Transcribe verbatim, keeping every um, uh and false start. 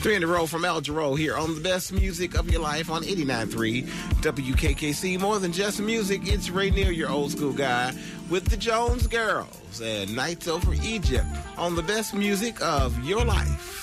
Three in a row from El Giro here on the best music of your life on eighty-nine point three W K K C. More than just music, it's Ray Neal, your old school guy, with the Jones Girls and Nights Over Egypt on the best music of your life.